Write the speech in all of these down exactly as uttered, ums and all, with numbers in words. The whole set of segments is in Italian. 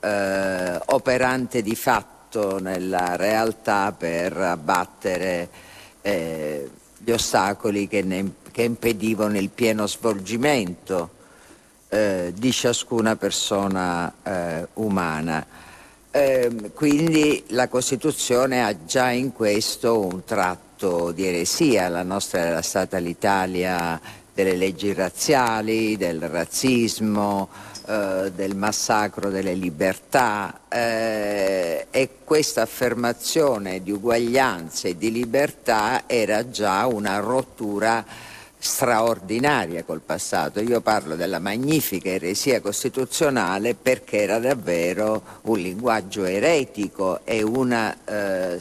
eh, operante di fatto nella realtà per abbattere eh, gli ostacoli che, ne, che impedivano il pieno svolgimento eh, di ciascuna persona eh, umana. Eh, quindi la Costituzione ha già in questo un tratto di eresia. La nostra era stata l'Italia delle leggi razziali, del razzismo, eh, del massacro delle libertà, eh, e questa affermazione di uguaglianza e di libertà era già una rottura straordinaria col passato. Io parlo della magnifica eresia costituzionale perché era davvero un linguaggio eretico e un eh,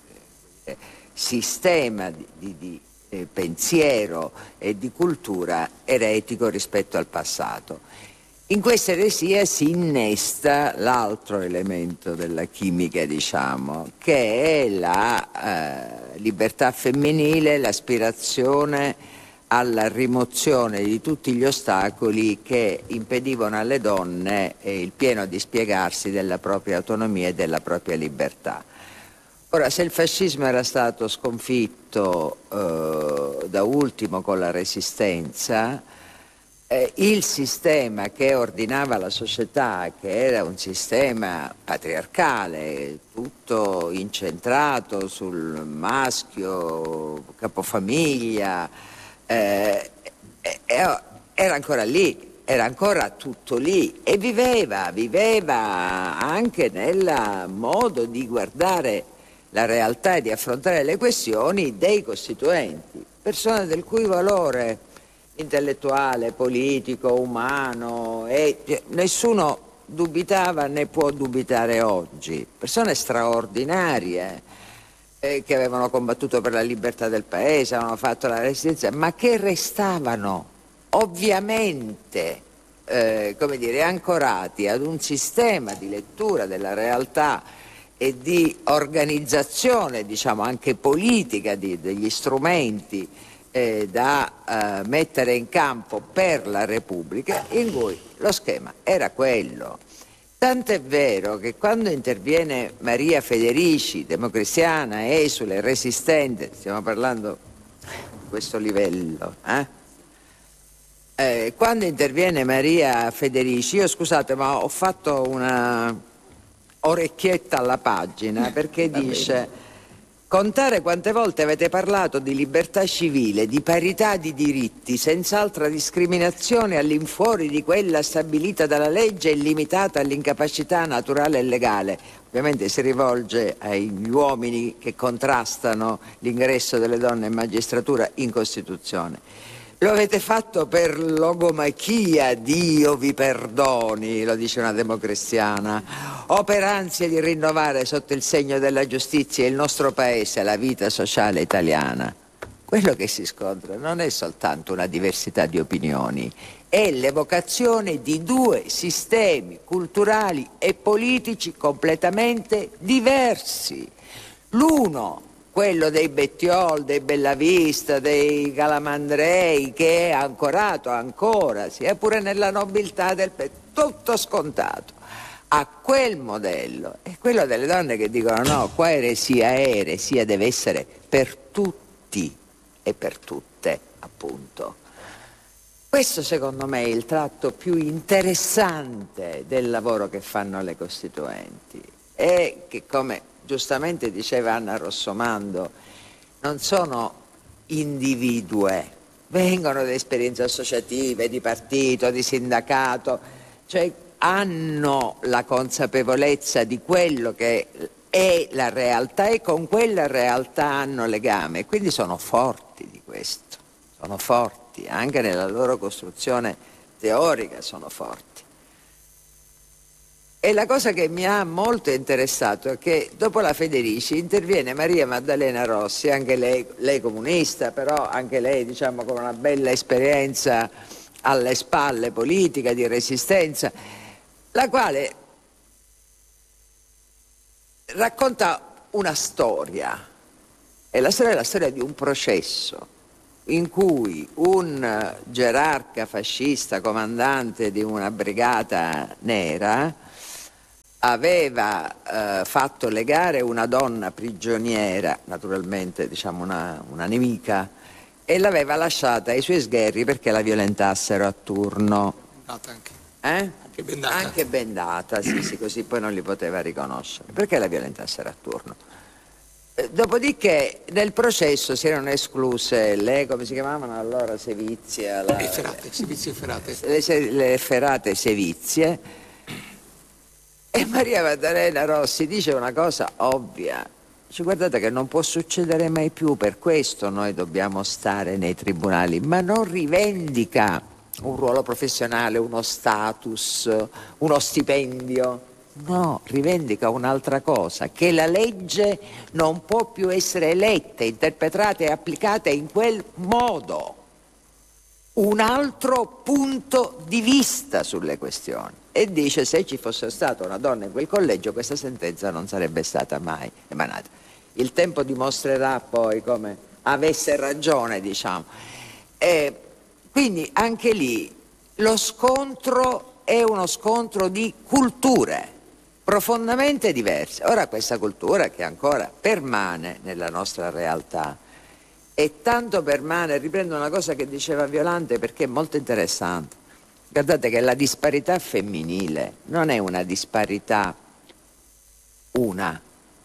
sistema di, di, di eh, pensiero e di cultura eretico rispetto al passato. In questa eresia si innesta l'altro elemento della chimica, diciamo, che è la eh, libertà femminile, l'aspirazione alla rimozione di tutti gli ostacoli che impedivano alle donne eh, il pieno dispiegarsi della propria autonomia e della propria libertà. Ora, se il fascismo era stato sconfitto eh, da ultimo con la Resistenza, eh, il sistema che ordinava la società, che era un sistema patriarcale, tutto incentrato sul maschio, capofamiglia, Eh, eh, era ancora lì, era ancora tutto lì e viveva, viveva anche nel modo di guardare la realtà e di affrontare le questioni dei costituenti, persone del cui valore intellettuale, politico, umano, e nessuno dubitava né può dubitare oggi, persone straordinarie che avevano combattuto per la libertà del paese, avevano fatto la resistenza, ma che restavano ovviamente eh, come dire, ancorati ad un sistema di lettura della realtà e di organizzazione, diciamo anche politica, di, degli strumenti eh, da eh, mettere in campo per la Repubblica, in cui lo schema era quello. Tant'è vero che quando interviene Maria Federici, democristiana, esule, resistente, stiamo parlando di questo livello, eh? Eh, quando interviene Maria Federici, io scusate ma ho fatto una orecchietta alla pagina perché dice: contare quante volte avete parlato di libertà civile, di parità di diritti, senza altra discriminazione all'infuori di quella stabilita dalla legge e limitata all'incapacità naturale e legale. Ovviamente si rivolge agli uomini che contrastano l'ingresso delle donne in magistratura in Costituzione. Lo avete fatto per logomachia, Dio vi perdoni, lo dice una democristiana, o per ansia di rinnovare sotto il segno della giustizia il nostro paese, la vita sociale italiana. Quello che si scontra non è soltanto una diversità di opinioni, è l'evocazione di due sistemi culturali e politici completamente diversi. L'uno, quello dei Bettiol, dei Bellavista, dei Calamandrei, che è ancorato ancora, sia pure nella nobiltà del pe- tutto scontato a quel modello, è quello delle donne che dicono no, qua eresia è eresia, deve essere per tutti e per tutte, appunto. Questo secondo me è il tratto più interessante del lavoro che fanno le costituenti, e che, come giustamente diceva Anna Rossomando, non sono individue, vengono da esperienze associative, di partito, di sindacato, cioè hanno la consapevolezza di quello che è la realtà e con quella realtà hanno legame, quindi sono forti di questo, sono forti, anche nella loro costruzione teorica sono forti. E la cosa che mi ha molto interessato è che dopo la Federici interviene Maria Maddalena Rossi, anche lei, lei comunista, però anche lei diciamo con una bella esperienza alle spalle politica, di resistenza, la quale racconta una storia, e la storia è la storia di un processo in cui un gerarca fascista, comandante di una brigata nera, aveva eh, fatto legare una donna prigioniera, naturalmente diciamo una, una nemica, e l'aveva lasciata ai suoi sgherri perché la violentassero a turno. Anche. Eh? Anche bendata. Anche bendata, sì, sì, così poi non li poteva riconoscere. Perché la violentassero a turno? Eh, dopodiché nel processo si erano escluse le, come si chiamavano allora, sevizie? La, le ferate, sevizie ferate. Le, le ferate sevizie. E Maria Maddalena Rossi dice una cosa ovvia. Dice, guardate che non può succedere mai più, per questo noi dobbiamo stare nei tribunali, ma non rivendica un ruolo professionale, uno status, uno stipendio. No, rivendica un'altra cosa, che la legge non può più essere eletta, interpretata e applicata in quel modo. Un altro punto di vista sulle questioni. E dice, se ci fosse stata una donna in quel collegio, questa sentenza non sarebbe stata mai emanata. Il tempo dimostrerà poi come avesse ragione, diciamo. E quindi anche lì lo scontro è uno scontro di culture profondamente diverse. Ora questa cultura che ancora permane nella nostra realtà, e tanto permane, riprendo una cosa che diceva Violante perché è molto interessante. Guardate che la disparità femminile non è una disparità una.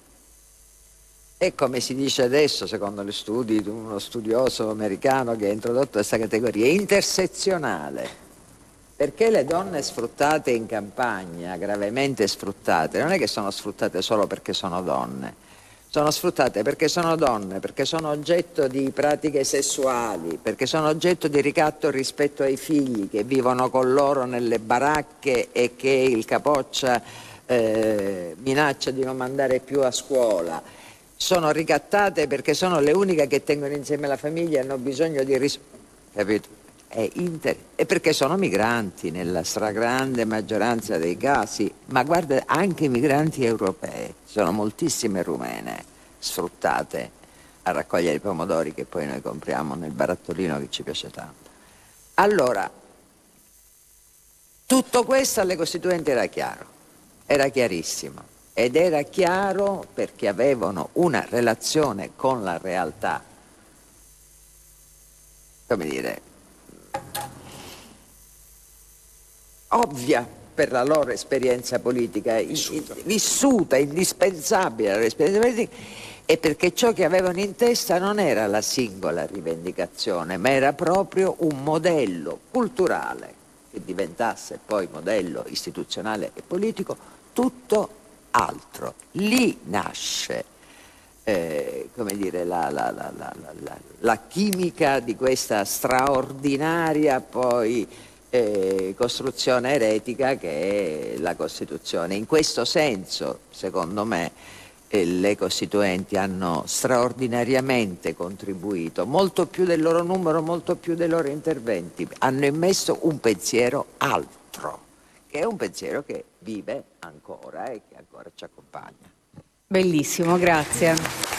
È come si dice adesso, secondo gli studi di uno studioso americano che ha introdotto questa categoria, intersezionale. Perché le donne sfruttate in campagna, gravemente sfruttate, non è che sono sfruttate solo perché sono donne, sono sfruttate perché sono donne, perché sono oggetto di pratiche sessuali, perché sono oggetto di ricatto rispetto ai figli che vivono con loro nelle baracche e che il capoccia eh, minaccia di non mandare più a scuola. Sono ricattate perché sono le uniche che tengono insieme la famiglia e hanno bisogno di ris- capito? È inter- e perché sono migranti nella stragrande maggioranza dei casi, ma guarda anche i migranti europei, sono moltissime rumene sfruttate a raccogliere i pomodori che poi noi compriamo nel barattolino che ci piace tanto. Allora, tutto questo alle Costituenti era chiaro, era chiarissimo, ed era chiaro perché avevano una relazione con la realtà, come dire, ovvia per la loro esperienza politica, vissuta, vissuta indispensabile la loro esperienza politica, e perché ciò che avevano in testa non era la singola rivendicazione, ma era proprio un modello culturale che diventasse poi modello istituzionale e politico, tutto altro. Lì nasce eh, come dire, la, la, la, la, la, la chimica di questa straordinaria poi Eh, costruzione eretica che è la Costituzione. In questo senso, secondo me, eh, le Costituenti hanno straordinariamente contribuito, molto più del loro numero, molto più dei loro interventi, hanno immesso un pensiero altro, che è un pensiero che vive ancora e che ancora ci accompagna. Bellissimo, grazie.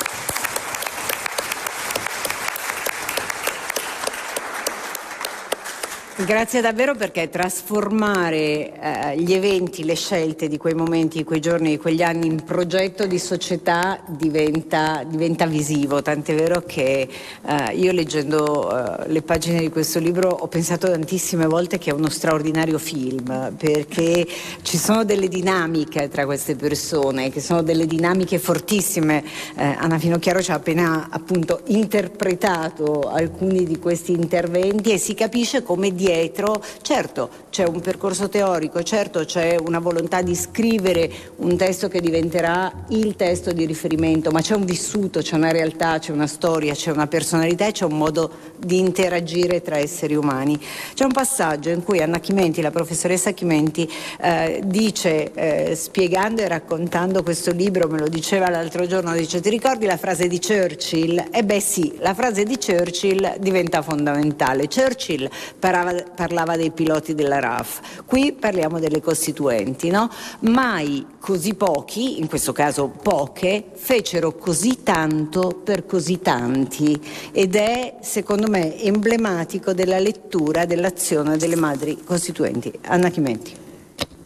Grazie davvero, perché trasformare eh, gli eventi, le scelte di quei momenti, di quei giorni, di quegli anni in progetto di società diventa, diventa visivo, tant'è vero che eh, io leggendo eh, le pagine di questo libro ho pensato tantissime volte che è uno straordinario film, perché ci sono delle dinamiche tra queste persone, che sono delle dinamiche fortissime. eh, Anna Finocchiaro ci ha appena appunto interpretato alcuni di questi interventi e si capisce come dietro, certo c'è un percorso teorico, certo c'è una volontà di scrivere un testo che diventerà il testo di riferimento, ma c'è un vissuto, c'è una realtà, c'è una storia, c'è una personalità e c'è un modo di interagire tra esseri umani. C'è un passaggio in cui Anna Chimenti, la professoressa Chimenti, eh, dice, eh, spiegando e raccontando questo libro, me lo diceva l'altro giorno, dice: ti ricordi la frase di Churchill? E beh sì, la frase di Churchill diventa fondamentale. Churchill parlava parlava dei piloti della R A F, qui parliamo delle costituenti, no? Mai così pochi, in questo caso poche, fecero così tanto per così tanti, ed è secondo me emblematico della lettura dell'azione delle madri costituenti. Anna Chimenti.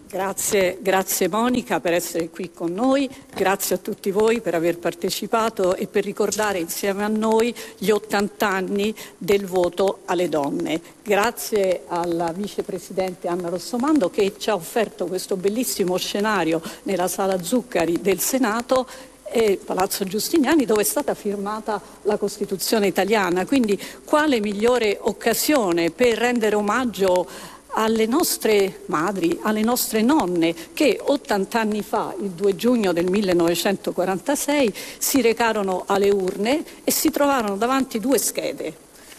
Grazie, grazie Monica per essere qui con noi, grazie a tutti voi per aver partecipato e per ricordare insieme a noi gli ottanta anni del voto alle donne. Grazie alla vicepresidente Anna Rossomando che ci ha offerto questo bellissimo scenario nella sala Zuccari del Senato e Palazzo Giustiniani, dove è stata firmata la Costituzione italiana. Quindi quale migliore occasione per rendere omaggio alle nostre madri, alle nostre nonne che ottanta anni fa, il due giugno del millenovecentoquarantasei, si recarono alle urne e si trovarono davanti due schede: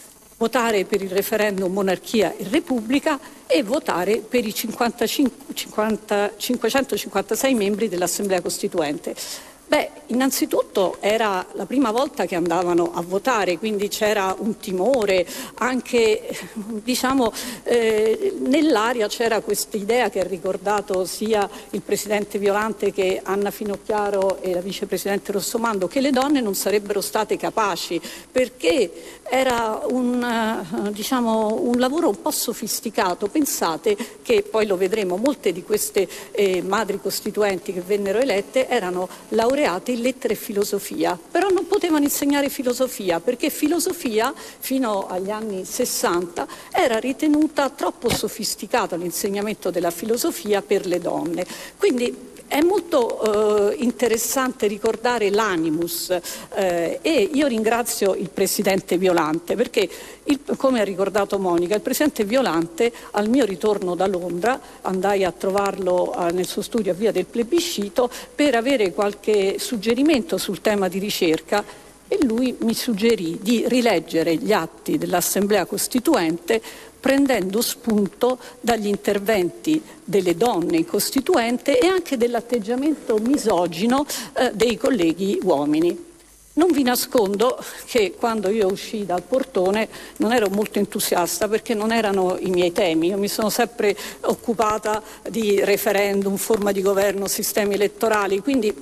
votare per il referendum monarchia e repubblica e votare per i cinquantacinque, cinquanta, cinquecentocinquantasei membri dell'Assemblea Costituente. Beh, innanzitutto era la prima volta che andavano a votare, quindi c'era un timore, anche diciamo eh, nell'aria c'era questa idea che ha ricordato sia il Presidente Violante che Anna Finocchiaro e la Vicepresidente Rossomando, che le donne non sarebbero state capaci, perché era un, diciamo, un lavoro un po' sofisticato. Pensate che, poi lo vedremo, molte di queste eh, madri costituenti che vennero elette erano laureate in lettere e filosofia, però non potevano insegnare filosofia perché filosofia fino agli anni sessanta era ritenuta troppo sofisticata, l'insegnamento della filosofia per le donne. Quindi è molto eh, interessante ricordare l'animus eh, e io ringrazio il Presidente Violante perché, il, come ha ricordato Monica, il Presidente Violante al mio ritorno da Londra andai a trovarlo eh, nel suo studio a Via del Plebiscito per avere qualche suggerimento sul tema di ricerca e lui mi suggerì di rileggere gli atti dell'Assemblea Costituente prendendo spunto dagli interventi delle donne in Costituente e anche dell'atteggiamento misogino eh, dei colleghi uomini. Non vi nascondo che quando io uscii dal portone non ero molto entusiasta perché non erano i miei temi. Io mi sono sempre occupata di referendum, forma di governo, sistemi elettorali, quindi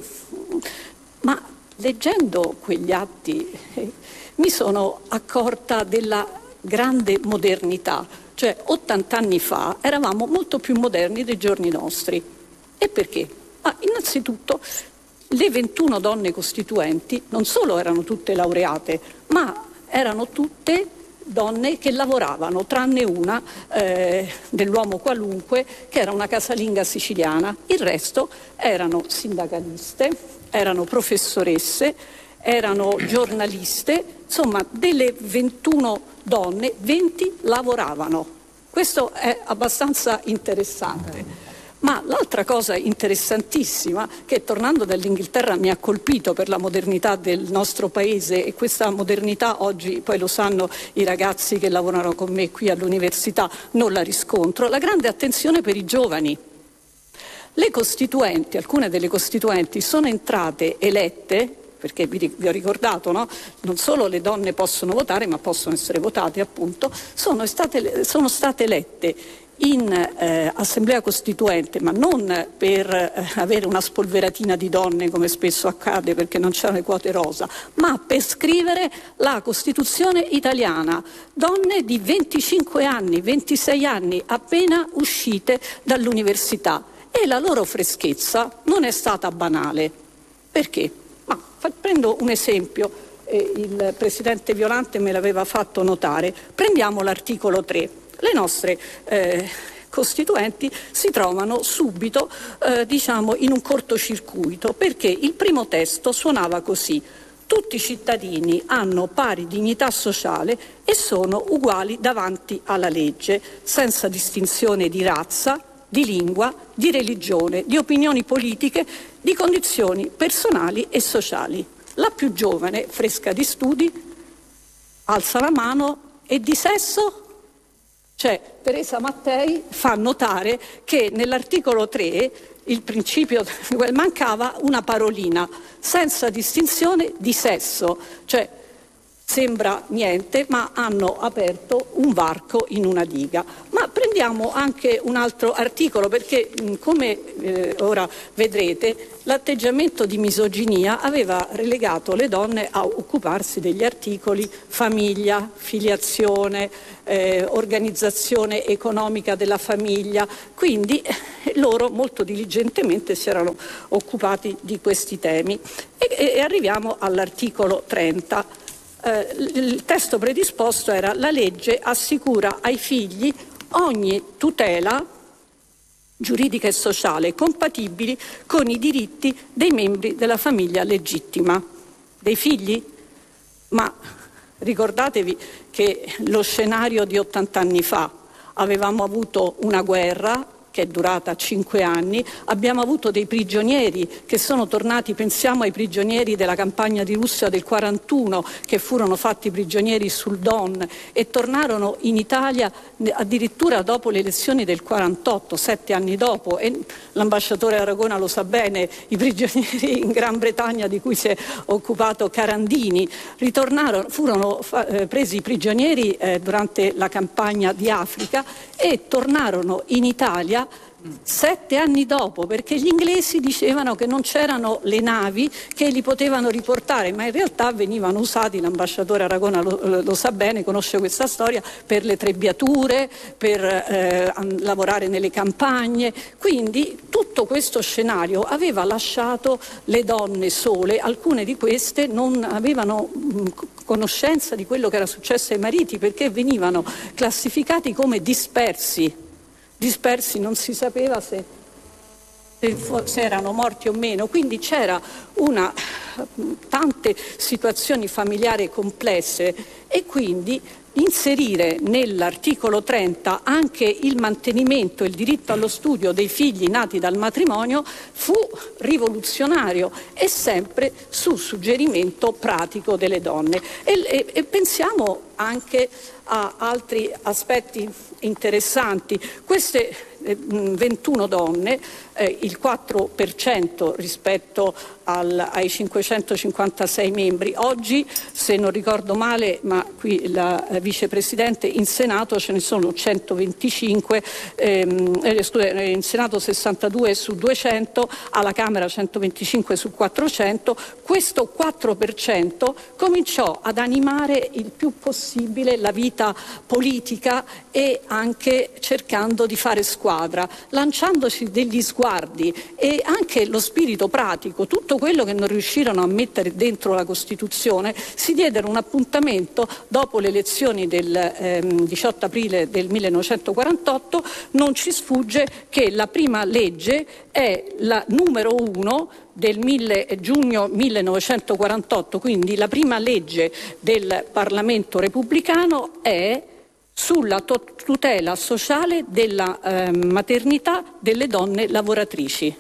ma leggendo quegli atti eh, mi sono accorta della grande modernità, cioè ottanta anni fa eravamo molto più moderni dei giorni nostri. E perché? Ah, innanzitutto le ventuno donne costituenti non solo erano tutte laureate, ma erano tutte donne che lavoravano, tranne una eh, dell'uomo qualunque che era una casalinga siciliana. Il resto erano sindacaliste, erano professoresse, erano giornaliste, insomma delle ventuno donne, venti lavoravano. Questo è abbastanza interessante. Ma l'altra cosa interessantissima, che tornando dall'Inghilterra mi ha colpito per la modernità del nostro paese, e questa modernità oggi, poi lo sanno i ragazzi che lavorano con me qui all'università, non la riscontro, la grande attenzione per i giovani. Le costituenti, alcune delle costituenti sono entrate elette, perché vi, vi ho ricordato, no? Non solo le donne possono votare, ma possono essere votate appunto, sono state, sono state elette in eh, assemblea costituente, ma non per eh, avere una spolveratina di donne come spesso accade perché non c'erano le quote rosa, ma per scrivere la Costituzione italiana. Donne di venticinque anni, ventisei anni, appena uscite dall'università, e la loro freschezza non è stata banale. Perché? Ma prendo un esempio, eh, il Presidente Violante me l'aveva fatto notare. Prendiamo l'articolo tre. Le nostre eh, costituenti si trovano subito eh, diciamo in un cortocircuito, perché il primo testo suonava così: tutti i cittadini hanno pari dignità sociale e sono uguali davanti alla legge, senza distinzione di razza, di lingua, di religione, di opinioni politiche, di condizioni personali e sociali. La più giovane, fresca di studi, alza la mano: e di sesso? Cioè Teresa Mattei fa notare che nell'articolo tre il principio mancava una parolina: senza distinzione di sesso. Cioè sembra niente, ma hanno aperto un varco in una diga. Ma prendiamo anche un altro articolo, perché come eh, ora vedrete, l'atteggiamento di misoginia aveva relegato le donne a occuparsi degli articoli famiglia, filiazione, eh, organizzazione economica della famiglia, quindi eh, loro molto diligentemente si erano occupati di questi temi. E, e arriviamo all'articolo trenta. Eh, il testo predisposto era: la legge assicura ai figli ogni tutela giuridica e sociale compatibili con i diritti dei membri della famiglia legittima. Dei figli? Ma ricordatevi che lo scenario di ottanta anni fa, avevamo avuto una guerra che è durata cinque anni, abbiamo avuto dei prigionieri che sono tornati, pensiamo ai prigionieri della campagna di Russia del quarantuno, che furono fatti prigionieri sul Don e tornarono in Italia addirittura dopo le elezioni del quarantotto, sette anni dopo, e l'ambasciatore Aragona lo sa bene, i prigionieri in Gran Bretagna di cui si è occupato Carandini, ritornarono, furono eh, presi prigionieri eh, durante la campagna di Africa e tornarono in Italia sette anni dopo, perché gli inglesi dicevano che non c'erano le navi che li potevano riportare, ma in realtà venivano usati, l'ambasciatore Aragona lo, lo sa bene, conosce questa storia, per le trebbiature, per eh, lavorare nelle campagne. Quindi tutto questo scenario aveva lasciato le donne sole, alcune di queste non avevano mh, conoscenza di quello che era successo ai mariti, perché venivano classificati come dispersi. Dispersi, non si sapeva se, se erano morti o meno, quindi c'era una, tante situazioni familiari complesse, e quindi inserire nell'articolo trenta anche il mantenimento e il diritto allo studio dei figli nati dal matrimonio fu rivoluzionario, e sempre su suggerimento pratico delle donne. E, e, e pensiamo anche a altri aspetti interessanti. Queste eh, ventuno donne, eh, il quattro per cento rispetto al, ai cinquecentocinquantasei membri. Oggi, se non ricordo male, ma qui la eh, vicepresidente, in Senato ce ne sono centoventicinque, ehm, eh, scusa, in Senato sessantadue su duecento, alla Camera centoventicinque su quattrocento. Questo quattro per cento cominciò ad animare il più possibile la vita politica, e anche cercando di fare squadra, lanciandoci degli sguardi e anche lo spirito pratico. Tutto quello che non riuscirono a mettere dentro la Costituzione, si diedero un appuntamento dopo le elezioni del ehm, diciotto aprile del millenovecentoquarantotto. Non ci sfugge che la prima legge è la numero uno del mille, giugno millenovecentoquarantotto, quindi la prima legge del Parlamento repubblicano è sulla tutela sociale della eh, maternità delle donne lavoratrici.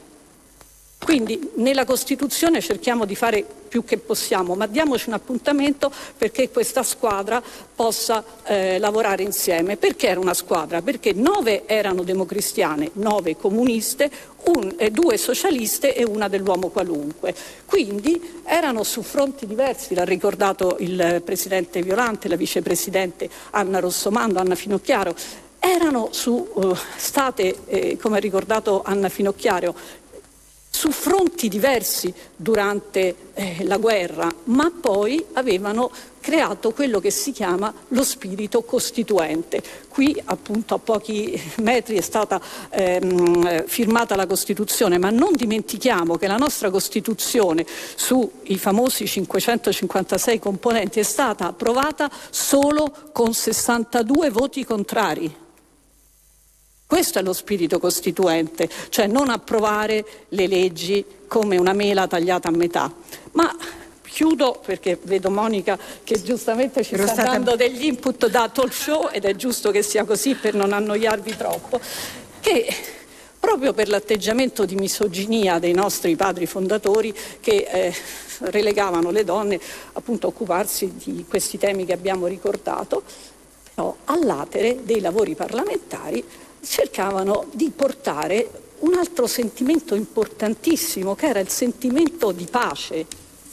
Quindi nella Costituzione cerchiamo di fare più che possiamo, ma diamoci un appuntamento perché questa squadra possa eh, lavorare insieme. Perché era una squadra? Perché nove erano democristiane, nove comuniste, un, eh, due socialiste e una dell'uomo qualunque. Quindi erano su fronti diversi, l'ha ricordato il presidente Violante, la vicepresidente Anna Rossomando, Anna Finocchiaro, erano su, uh, state, eh, come ha ricordato Anna Finocchiaro, su fronti diversi durante eh, la guerra, ma poi avevano creato quello che si chiama lo spirito costituente. Qui appunto a pochi metri è stata ehm, firmata la Costituzione, ma non dimentichiamo che la nostra Costituzione sui famosi cinquecentocinquantasei componenti è stata approvata solo con sessantadue voti contrari. Questo è lo spirito costituente, cioè non approvare le leggi come una mela tagliata a metà. Ma chiudo perché vedo Monica che giustamente ci sta dando degli input da talk show, ed è giusto che sia così per non annoiarvi troppo, che proprio per l'atteggiamento di misoginia dei nostri padri fondatori, che eh, relegavano le donne appunto a occuparsi di questi temi che abbiamo ricordato, però all'atere dei lavori parlamentari cercavano di portare un altro sentimento importantissimo, che era il sentimento di pace.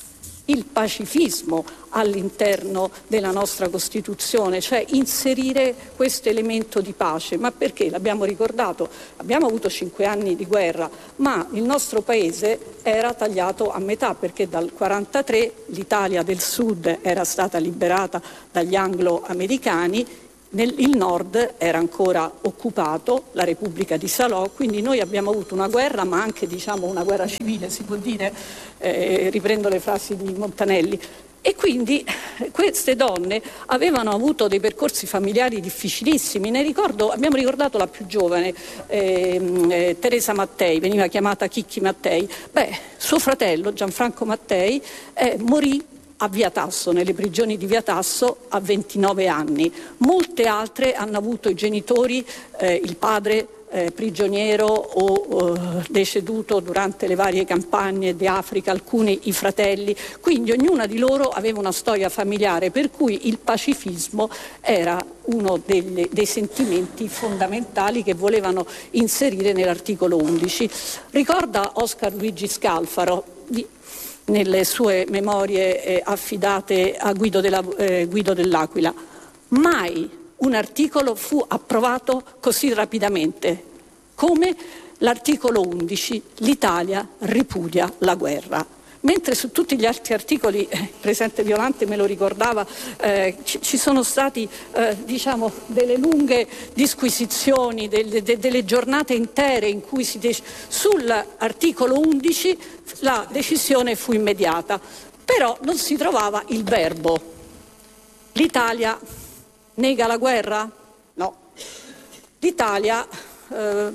il pacifismo all'interno della nostra Costituzione, cioè inserire questo elemento di pace. Ma perché? L'abbiamo ricordato, abbiamo avuto cinque anni di guerra, ma il nostro paese era tagliato a metà, perché dal quarantatré l'Italia del Sud era stata liberata dagli anglo-americani, nel, il nord era ancora occupato, la Repubblica di Salò, quindi noi abbiamo avuto una guerra, ma anche diciamo una guerra civile, si può dire, eh, riprendo le frasi di Montanelli. E quindi queste donne avevano avuto dei percorsi familiari difficilissimi. Ne ricordo, abbiamo ricordato la più giovane, eh, eh, Teresa Mattei, veniva chiamata Chicchi Mattei. Beh, suo fratello Gianfranco Mattei eh, morì a Via Tasso, nelle prigioni di Via Tasso, a ventinove anni. Molte altre hanno avuto i genitori, eh, il padre eh, prigioniero o eh, deceduto durante le varie campagne di Africa, alcuni i fratelli, quindi ognuna di loro aveva una storia familiare, per cui il pacifismo era uno delle, dei sentimenti fondamentali che volevano inserire nell'articolo undici. Ricorda Oscar Luigi Scalfaro, di, nelle sue memorie eh, affidate a Guido, della, eh, Guido dell'Aquila, mai un articolo fu approvato così rapidamente come l'articolo undici, l'Italia ripudia la guerra. Mentre su tutti gli altri articoli, eh, il Presidente Violante me lo ricordava, eh, ci, ci sono stati eh, diciamo delle lunghe disquisizioni, delle, de, delle giornate intere in cui si dec- sull'articolo undici la decisione fu immediata, però non si trovava il verbo. L'Italia nega la guerra? No. L'Italia eh,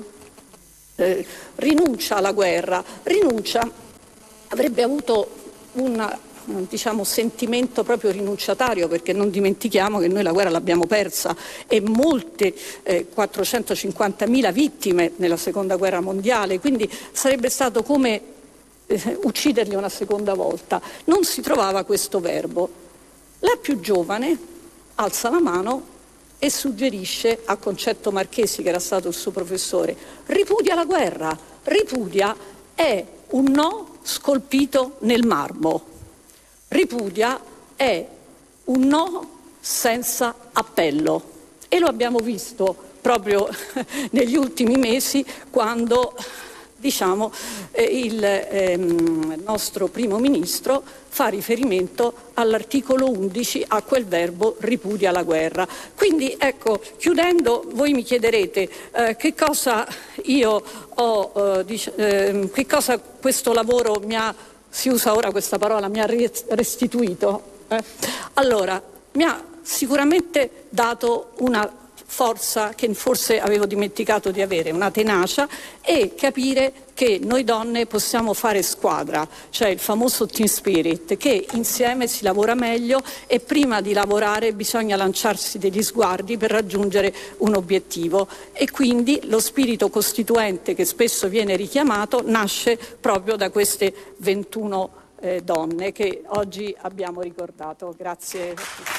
eh, rinuncia alla guerra, rinuncia avrebbe avuto un diciamo, sentimento proprio rinunciatario, perché non dimentichiamo che noi la guerra l'abbiamo persa e molte, eh, quattrocentocinquantamila vittime nella seconda guerra mondiale, quindi sarebbe stato come eh, ucciderli una seconda volta. Non si trovava questo verbo. La più giovane alza la mano e suggerisce a Concetto Marchesi, che era stato il suo professore, ripudia la guerra. Ripudia è un no scolpito nel marmo. Ripudia è un no senza appello, e lo abbiamo visto proprio negli ultimi mesi, quando diciamo eh, il ehm, nostro primo ministro fa riferimento all'articolo undici, a quel verbo ripudia la guerra. Quindi ecco, chiudendo, voi mi chiederete eh, che cosa io ho, eh, dic- eh, che cosa questo lavoro mi ha, si usa ora questa parola, mi ha restituito. Eh? Allora, mi ha sicuramente dato una forza che forse avevo dimenticato di avere, una tenacia, e capire che noi donne possiamo fare squadra, cioè il famoso team spirit, che insieme si lavora meglio e prima di lavorare bisogna lanciarsi degli sguardi per raggiungere un obiettivo, e quindi lo spirito costituente che spesso viene richiamato nasce proprio da queste ventuno eh, donne che oggi abbiamo ricordato. Grazie.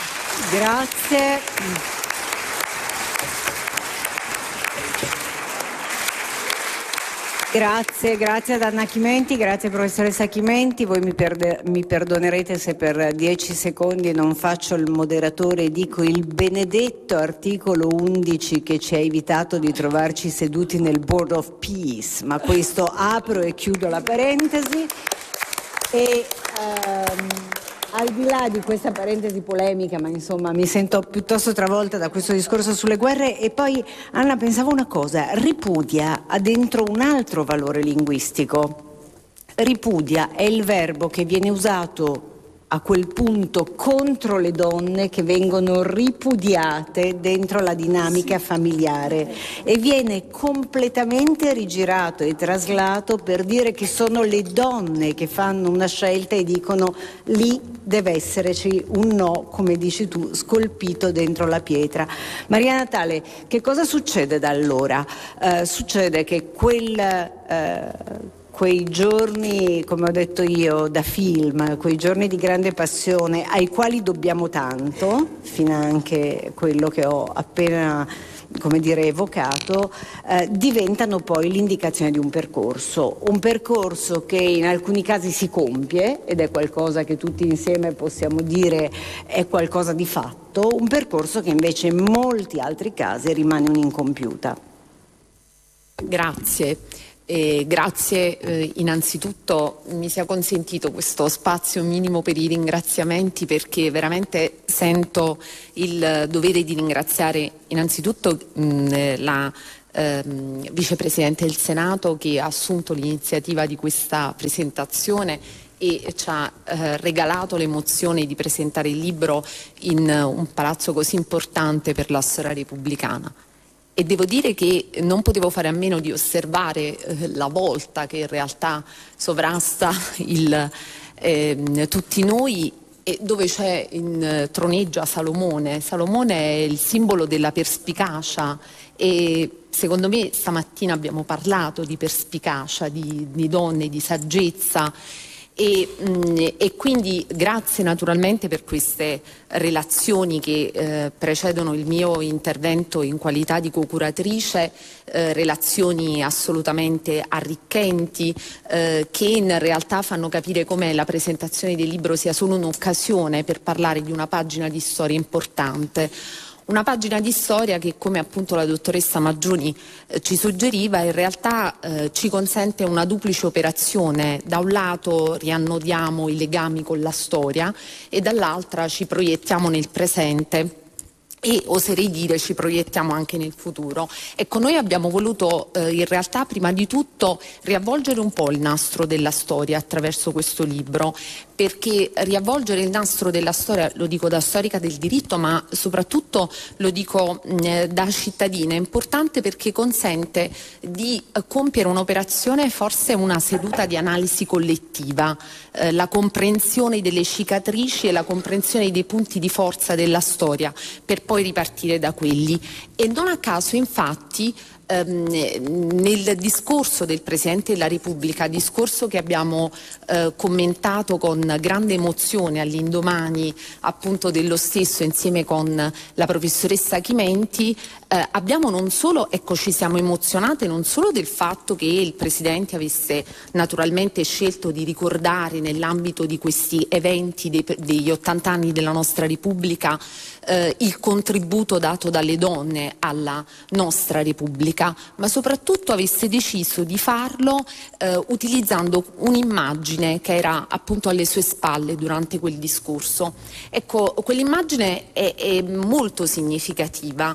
Grazie. Grazie, grazie ad Anna Chimenti, grazie professoressa Chimenti. Voi mi, perde, mi perdonerete se per dieci secondi non faccio il moderatore e dico il benedetto articolo undici che ci ha evitato di trovarci seduti nel Board of Peace, ma questo apro e chiudo la parentesi. E um, al di là di questa parentesi polemica, ma insomma mi sento piuttosto travolta da questo discorso sulle guerre. E poi, Anna, pensavo una cosa: ripudia ha dentro un altro valore linguistico. Ripudia è il verbo che viene usato a quel punto contro le donne che vengono ripudiate dentro la dinamica familiare, e viene completamente rigirato e traslato per dire che sono le donne che fanno una scelta e dicono lì deve esserci un no, come dici tu, scolpito dentro la pietra. Maria Natale, che cosa succede da allora? Uh, succede che quel... Uh, quei giorni, come ho detto io, da film, quei giorni di grande passione ai quali dobbiamo tanto, finanche quello che ho appena come dire, evocato, eh, diventano poi l'indicazione di un percorso, un percorso che in alcuni casi si compie, ed è qualcosa che tutti insieme possiamo dire è qualcosa di fatto, un percorso che invece in molti altri casi rimane un'incompiuta. Grazie. Eh, grazie eh, innanzitutto mi sia consentito questo spazio minimo per i ringraziamenti, perché veramente sento il dovere di ringraziare innanzitutto mh, la eh, Vicepresidente del Senato, che ha assunto l'iniziativa di questa presentazione e ci ha eh, regalato l'emozione di presentare il libro in uh, un palazzo così importante per la storia repubblicana. E devo dire che non potevo fare a meno di osservare eh, la volta che in realtà sovrasta il, eh, tutti noi, e dove c'è in eh, troneggia Salomone. Salomone è il simbolo della perspicacia, e secondo me stamattina abbiamo parlato di perspicacia, di, di donne, di saggezza. E, mh, e quindi grazie naturalmente per queste relazioni che eh, precedono il mio intervento in qualità di co-curatrice, eh, relazioni assolutamente arricchenti, eh, che in realtà fanno capire come la presentazione del libro sia solo un'occasione per parlare di una pagina di storia importante. Una pagina di storia che, come appunto la dottoressa Maggioni eh, ci suggeriva, in realtà eh, ci consente una duplice operazione. Da un lato riannodiamo i legami con la storia e dall'altra ci proiettiamo nel presente e, oserei dire, ci proiettiamo anche nel futuro. Ecco, noi abbiamo voluto eh, in realtà prima di tutto riavvolgere un po' il nastro della storia attraverso questo libro, perché riavvolgere il nastro della storia, lo dico da storica del diritto, ma soprattutto lo dico mh, da cittadina, è importante perché consente di eh, compiere un'operazione, forse una seduta di analisi collettiva, eh, la comprensione delle cicatrici e la comprensione dei punti di forza della storia, per poi ripartire da quelli. E non a caso, infatti, nel discorso del Presidente della Repubblica, discorso che abbiamo eh, commentato con grande emozione all'indomani appunto dello stesso insieme con la professoressa Chimenti, eh, abbiamo non solo, ecco, ci siamo emozionate non solo del fatto che il Presidente avesse naturalmente scelto di ricordare nell'ambito di questi eventi dei, degli ottanta anni della nostra Repubblica eh, il contributo dato dalle donne alla nostra Repubblica, ma soprattutto avesse deciso di farlo eh, utilizzando un'immagine che era appunto alle sue spalle durante quel discorso. Ecco, quell'immagine è, è molto significativa.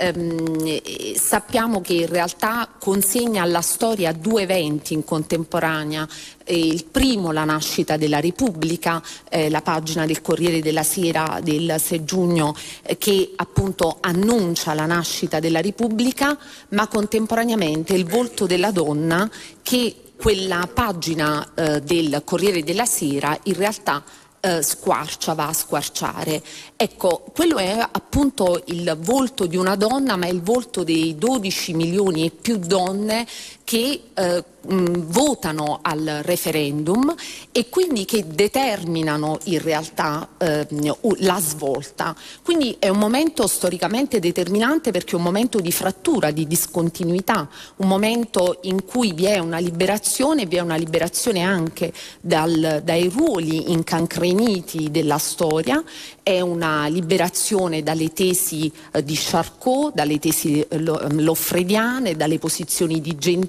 Ehm, sappiamo che in realtà consegna alla storia due eventi in contemporanea. Il primo, la nascita della Repubblica, eh, la pagina del Corriere della Sera del sei giugno eh, che appunto annuncia la nascita della Repubblica, ma contemporaneamente il volto della donna che quella pagina eh, del Corriere della Sera in realtà eh, squarcia, va a squarciare. Ecco, quello è appunto il volto di una donna, ma è il volto dei dodici milioni e più donne che eh, mh, votano al referendum e quindi che determinano in realtà eh, la svolta. Quindi è un momento storicamente determinante, perché è un momento di frattura, di discontinuità, un momento in cui vi è una liberazione, vi è una liberazione anche dal, dai ruoli incancreniti della storia, è una liberazione dalle tesi eh, di Charcot, dalle tesi eh, loffrediane, dalle posizioni di Gentile.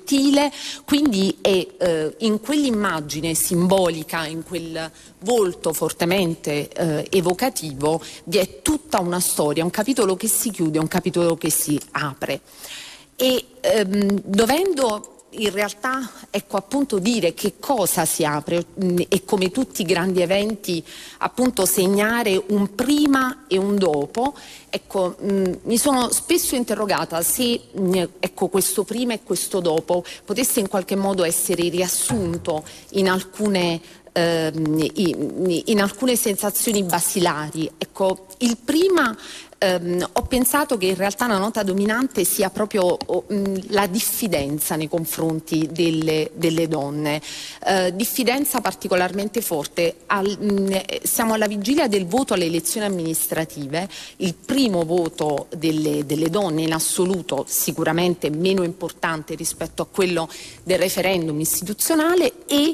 Quindi è eh, in quell'immagine simbolica, in quel volto fortemente eh, evocativo, vi è tutta una storia, un capitolo che si chiude, un capitolo che si apre. E ehm, dovendo in realtà, ecco, appunto dire che cosa si apre mh, e come tutti i grandi eventi appunto segnare un prima e un dopo, ecco, mh, mi sono spesso interrogata se mh, ecco, questo prima e questo dopo potesse in qualche modo essere riassunto in alcune in alcune sensazioni basilari. Ecco, il prima ehm, ho pensato che in realtà la nota dominante sia proprio oh, mh, la diffidenza nei confronti delle, delle donne, eh, diffidenza particolarmente forte. Al, mh, siamo alla vigilia del voto alle elezioni amministrative, il primo voto delle, delle donne in assoluto, sicuramente meno importante rispetto a quello del referendum istituzionale, e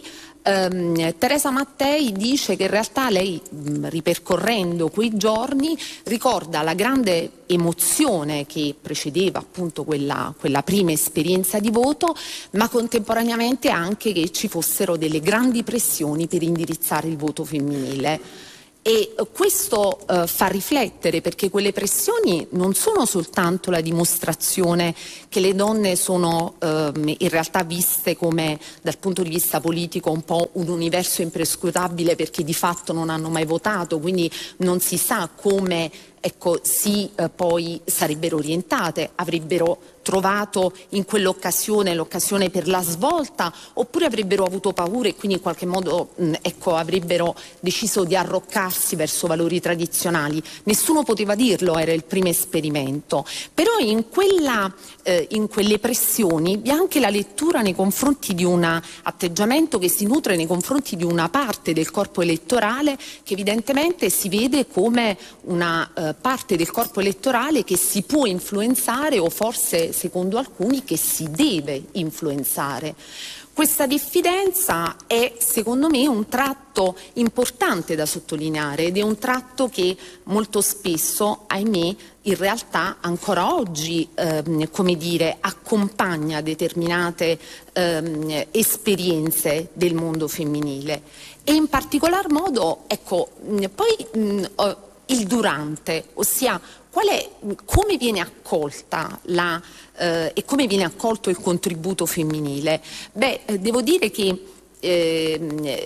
Um, Teresa Mattei dice che in realtà lei, mh, ripercorrendo quei giorni, ricorda la grande emozione che precedeva appunto quella, quella prima esperienza di voto, ma contemporaneamente anche che ci fossero delle grandi pressioni per indirizzare il voto femminile. E questo eh, fa riflettere, perché quelle pressioni non sono soltanto la dimostrazione che le donne sono eh, in realtà viste come, dal punto di vista politico, un po' un universo imprescrutabile, perché di fatto non hanno mai votato, quindi non si sa come ecco, si eh, poi sarebbero orientate, avrebbero trovato in quell'occasione l'occasione per la svolta, oppure avrebbero avuto paura e quindi in qualche modo mh, ecco, avrebbero deciso di arroccarsi verso valori tradizionali. Nessuno poteva dirlo, era il primo esperimento. Però in, quella, eh, in quelle pressioni vi è anche la lettura nei confronti di un atteggiamento che si nutre nei confronti di una parte del corpo elettorale, che evidentemente si vede come una eh, parte del corpo elettorale che si può influenzare, o forse secondo alcuni che si deve influenzare. Questa diffidenza è, secondo me, un tratto importante da sottolineare, ed è un tratto che molto spesso, ahimè, in realtà ancora oggi, ehm, come dire, accompagna determinate ehm, esperienze del mondo femminile. E in particolar modo, ecco, poi mh, il durante, ossia qual è, come viene accolta la, eh, e come viene accolto il contributo femminile? Beh, eh, devo dire che eh,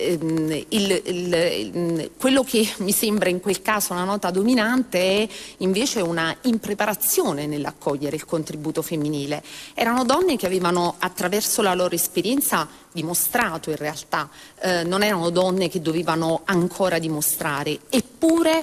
il, il, il, quello che mi sembra in quel caso una nota dominante è invece una impreparazione nell'accogliere il contributo femminile. Erano donne che avevano, attraverso la loro esperienza, dimostrato in realtà, eh, non erano donne che dovevano ancora dimostrare, eppure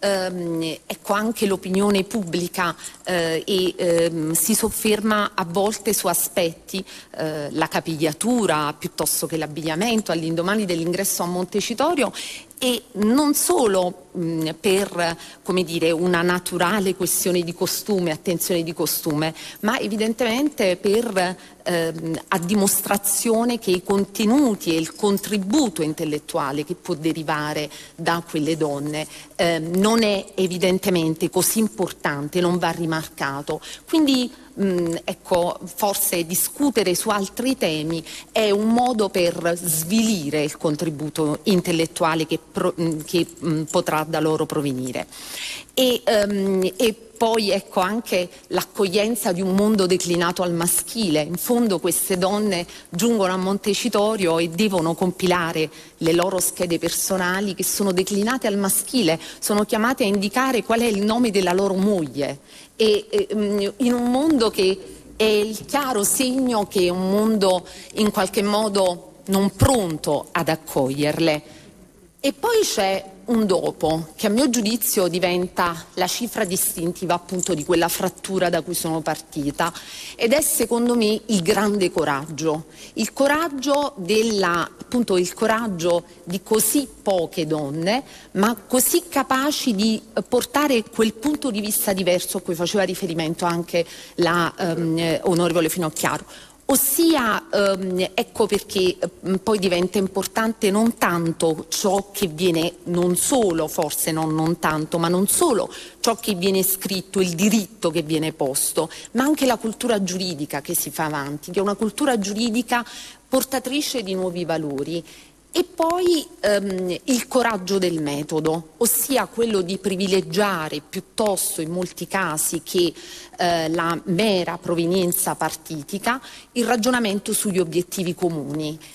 ehm, ecco, anche l'opinione pubblica eh, e, ehm, si sofferma a volte su aspetti, eh, la capigliatura piuttosto che l'abbigliamento all'indomani dell'ingresso a Montecitorio, e non solo mh, per, come dire, una naturale questione di costume, attenzione di costume, ma evidentemente per ehm, a dimostrazione che i contenuti e il contributo intellettuale che può derivare da quelle donne ehm, non è evidentemente così importante, non va rimarcato. Quindi mh, ecco, forse discutere su altri temi è un modo per svilire il contributo intellettuale che Pro, che mh, potrà da loro provenire. E, um, e poi ecco anche l'accoglienza di un mondo declinato al maschile. In fondo queste donne giungono a Montecitorio e devono compilare le loro schede personali che sono declinate al maschile, sono chiamate a indicare qual è il nome della loro moglie, e, e um, in un mondo che è il chiaro segno che è un mondo in qualche modo non pronto ad accoglierle. E poi c'è un dopo, che a mio giudizio diventa la cifra distintiva appunto di quella frattura da cui sono partita, ed è secondo me il grande coraggio, il coraggio della, appunto il coraggio di così poche donne, ma così capaci di portare quel punto di vista diverso a cui faceva riferimento anche la um, onorevole Finocchiaro. Ossia, ehm, ecco perché eh, poi diventa importante non tanto ciò che viene, non solo, forse non, non tanto, ma non solo ciò che viene scritto, il diritto che viene posto, ma anche la cultura giuridica che si fa avanti, che è una cultura giuridica portatrice di nuovi valori. E poi ehm, il coraggio del metodo, ossia quello di privilegiare piuttosto in molti casi che eh, la mera provenienza partitica, il ragionamento sugli obiettivi comuni.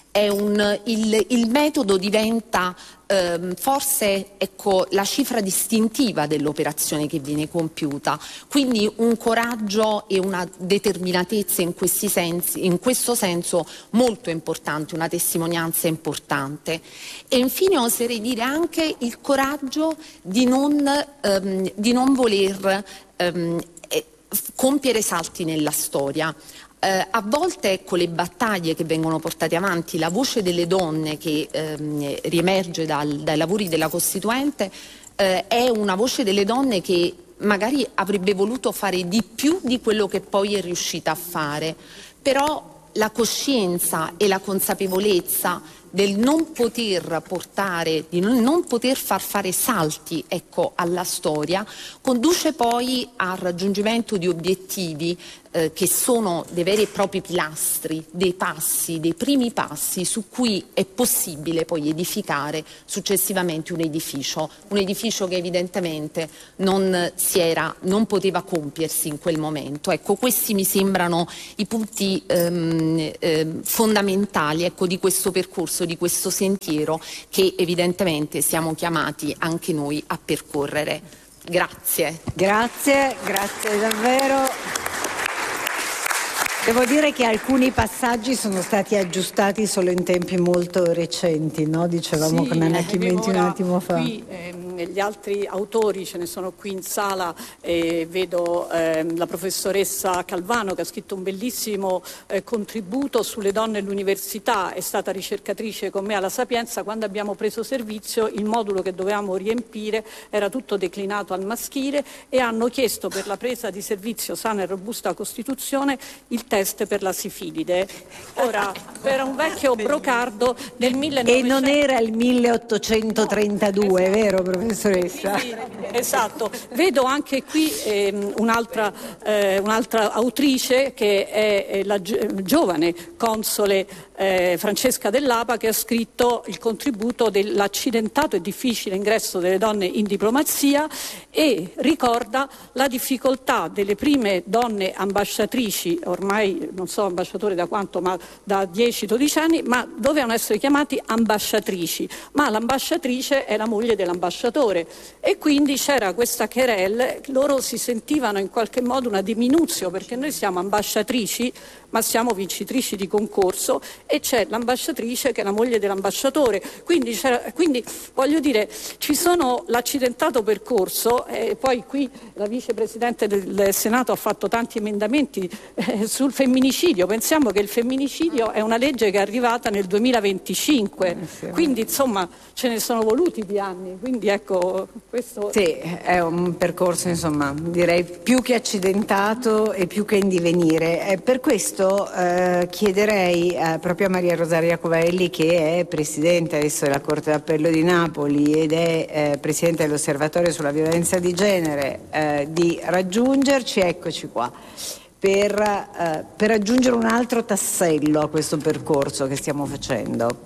è un, il, il metodo diventa ehm, forse ecco, la cifra distintiva dell'operazione che viene compiuta, quindi un coraggio e una determinatezza in, questi sensi, in questo senso molto importante, una testimonianza importante. E infine oserei dire anche il coraggio di non, ehm, di non voler ehm, compiere salti nella storia. Eh, a volte ecco, le battaglie che vengono portate avanti, la voce delle donne che ehm, riemerge dal, dai lavori della Costituente eh, è una voce delle donne che magari avrebbe voluto fare di più di quello che poi è riuscita a fare, però la coscienza e la consapevolezza del non poter portare, di non, non poter far fare salti ecco, alla storia, conduce poi al raggiungimento di obiettivi eh, che sono dei veri e propri pilastri, dei passi, dei primi passi su cui è possibile poi edificare successivamente un edificio, un edificio che evidentemente non, si era, non poteva compiersi in quel momento. Ecco, questi mi sembrano i punti ehm, ehm, fondamentali ecco, di questo percorso, di questo sentiero che evidentemente siamo chiamati anche noi a percorrere. Grazie. Grazie, grazie davvero. Devo dire che alcuni passaggi sono stati aggiustati solo in tempi molto recenti, no? Dicevamo sì, con Anna Chimenti un attimo fa. Qui, ehm, gli altri autori ce ne sono qui in sala, eh, vedo ehm, la professoressa Calvano che ha scritto un bellissimo eh, contributo sulle donne e l'università, è stata ricercatrice con me alla Sapienza. Quando abbiamo preso servizio il modulo che dovevamo riempire era tutto declinato al maschile e hanno chiesto per la presa di servizio sana e robusta Costituzione il test per la sifilide. Ora, per un vecchio brocardo del millenovecento... E non era il milleottocentotrentadue, no, vero professoressa? Sì, sì, esatto. Vedo anche qui ehm, un'altra, eh, un'altra autrice che è, è la gi- giovane console eh, Francesca Dell'Apa, che ha scritto il contributo dell'accidentato e difficile ingresso delle donne in diplomazia e ricorda la difficoltà delle prime donne ambasciatrici, ormai non so ambasciatore da quanto, ma da dieci dodici anni, ma dovevano essere chiamati ambasciatrici, ma l'ambasciatrice è la moglie dell'ambasciatore e quindi c'era questa querelle, loro si sentivano in qualche modo una diminuzione perché noi siamo ambasciatrici ma siamo vincitrici di concorso e c'è l'ambasciatrice che è la moglie dell'ambasciatore, quindi, quindi voglio dire ci sono l'accidentato percorso e poi qui la vicepresidente del Senato ha fatto tanti emendamenti eh, sul femminicidio. Pensiamo che il femminicidio è una legge che è arrivata nel duemilaventicinque, quindi insomma ce ne sono voluti di anni, quindi ecco questo sì, è un percorso insomma direi più che accidentato e più che in divenire. E per questo eh, chiederei eh, proprio a Maria Rosaria Covelli, che è presidente adesso della Corte d'Appello di Napoli ed è eh, presidente dell'Osservatorio sulla violenza di genere, eh, di raggiungerci, eccoci qua, per, eh, per aggiungere un altro tassello a questo percorso che stiamo facendo.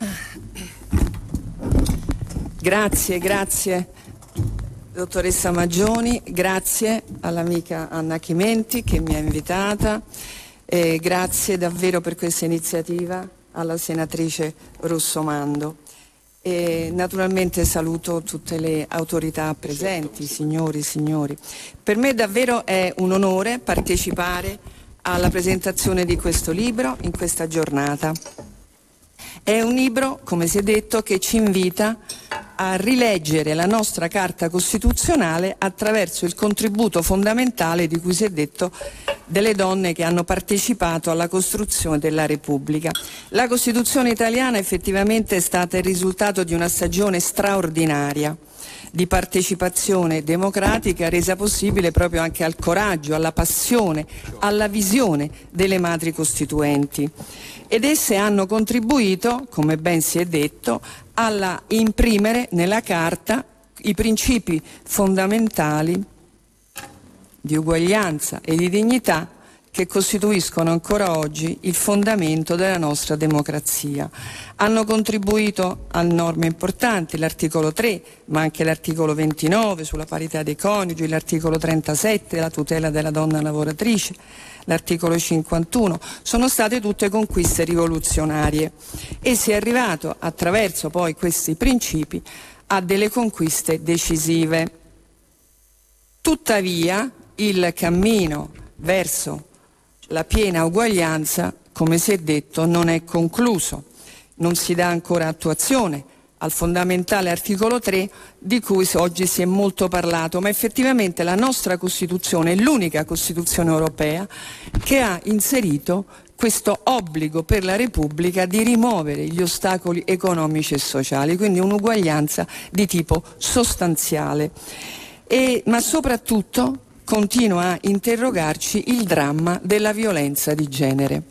Grazie, grazie dottoressa Maggioni, grazie all'amica Anna Chimenti che mi ha invitata, e grazie davvero per questa iniziativa alla senatrice Russomando. E naturalmente saluto tutte le autorità presenti, signori, signori. Per me davvero è un onore partecipare alla presentazione di questo libro in questa giornata. È un libro, come si è detto, che ci invita a rileggere la nostra Carta Costituzionale attraverso il contributo fondamentale, di cui si è detto, delle donne che hanno partecipato alla costruzione della Repubblica. La Costituzione italiana effettivamente è stata il risultato di una stagione straordinaria di partecipazione democratica, resa possibile proprio anche al coraggio, alla passione, alla visione delle madri costituenti. Ed esse hanno contribuito, come ben si è detto, alla imprimere nella Carta i principi fondamentali di uguaglianza e di dignità che costituiscono ancora oggi il fondamento della nostra democrazia. Hanno contribuito a norme importanti, l'articolo tre, ma anche l'articolo ventinove sulla parità dei coniugi, l'articolo trentasette, la tutela della donna lavoratrice, l'articolo cinquantuno, sono state tutte conquiste rivoluzionarie e si è arrivato attraverso poi questi principi a delle conquiste decisive. Tuttavia il cammino verso la piena uguaglianza, come si è detto, non è concluso, non si dà ancora attuazione al fondamentale articolo tre di cui oggi si è molto parlato, ma effettivamente la nostra Costituzione è l'unica Costituzione europea che ha inserito questo obbligo per la Repubblica di rimuovere gli ostacoli economici e sociali, quindi un'uguaglianza di tipo sostanziale. E, ma soprattutto continua a interrogarci il dramma della violenza di genere.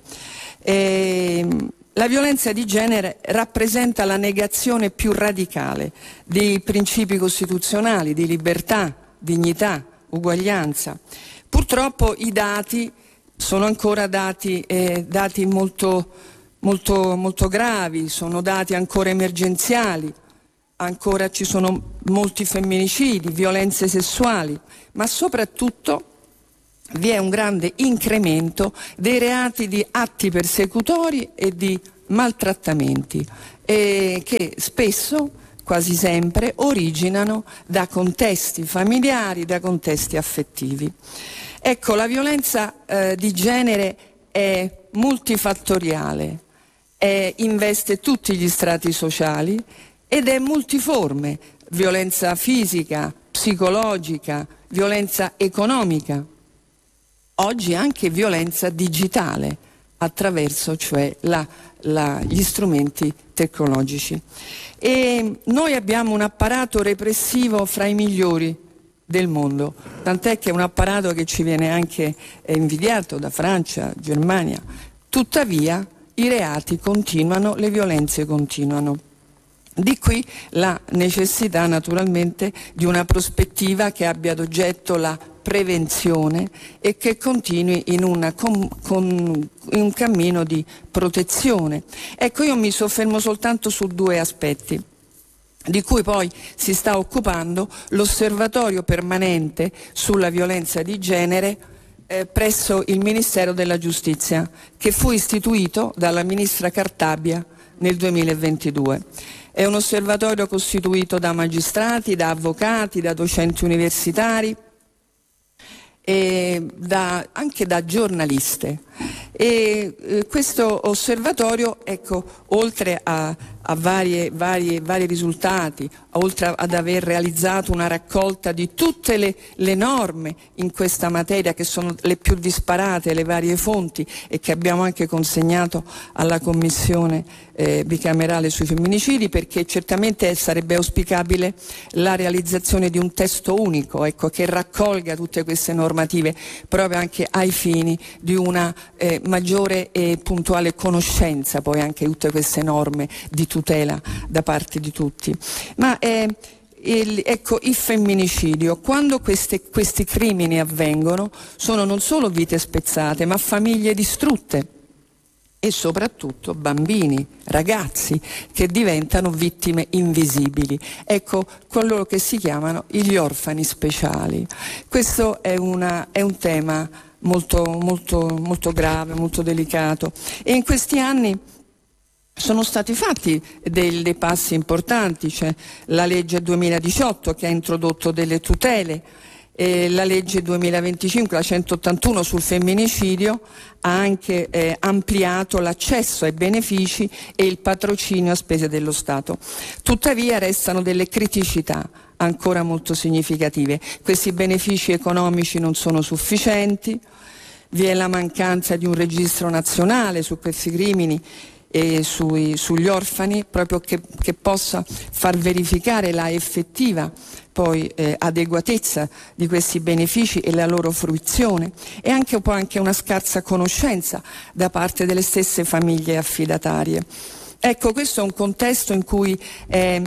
E, la violenza di genere rappresenta la negazione più radicale dei principi costituzionali di libertà, dignità, uguaglianza. Purtroppo i dati sono ancora dati, eh, dati molto, molto, molto gravi, sono dati ancora emergenziali, ancora ci sono molti femminicidi, violenze sessuali, ma soprattutto vi è un grande incremento dei reati di atti persecutori e di maltrattamenti, eh, che spesso, quasi sempre, originano da contesti familiari, da contesti affettivi. Ecco, la violenza eh, di genere è multifattoriale, è, investe tutti gli strati sociali ed è multiforme: violenza fisica, psicologica, violenza economica, oggi anche violenza digitale, attraverso cioè la, la, gli strumenti tecnologici. E noi abbiamo un apparato repressivo fra i migliori del mondo, tant'è che è un apparato che ci viene anche invidiato da Francia, Germania. Tuttavia i reati continuano, le violenze continuano. Di qui la necessità naturalmente di una prospettiva che abbia ad oggetto la prevenzione e che continui in, una, con, con, in un cammino di protezione. Ecco, io mi soffermo soltanto su due aspetti di cui poi si sta occupando l'Osservatorio permanente sulla violenza di genere eh, presso il Ministero della Giustizia, che fu istituito dalla ministra Cartabia nel duemilaventidue. È un osservatorio costituito da magistrati, da avvocati, da docenti universitari e da, anche da giornaliste. E eh, questo osservatorio, ecco, oltre a, a varie, varie, vari risultati, oltre ad aver realizzato una raccolta di tutte le, le norme in questa materia, che sono le più disparate, le varie fonti, e che abbiamo anche consegnato alla Commissione eh, bicamerale sui femminicidi, perché certamente sarebbe auspicabile la realizzazione di un testo unico, ecco, che raccolga tutte queste normative proprio anche ai fini di una eh, maggiore e puntuale conoscenza poi anche di tutte queste norme di tutela da parte di tutti. Ma eh, il, ecco, il femminicidio, quando queste, questi crimini avvengono, sono non solo vite spezzate, ma famiglie distrutte e soprattutto bambini, ragazzi che diventano vittime invisibili. Ecco, quello che si chiamano gli orfani speciali. Questo è, una, è un tema molto, molto, molto grave, molto delicato, e in questi anni sono stati fatti dei, dei passi importanti. C'è la legge duemiladiciotto che ha introdotto delle tutele, eh, la legge duemilaventicinque, la centottantuno sul femminicidio, ha anche eh, ampliato l'accesso ai benefici e il patrocinio a spese dello Stato. Tuttavia restano delle criticità ancora molto significative. Questi benefici economici non sono sufficienti, vi è la mancanza di un registro nazionale su questi crimini e sui, sugli orfani, proprio che, che possa far verificare la effettiva poi eh, adeguatezza di questi benefici e la loro fruizione, e anche un po' anche una scarsa conoscenza da parte delle stesse famiglie affidatarie. Ecco, questo è un contesto in cui eh,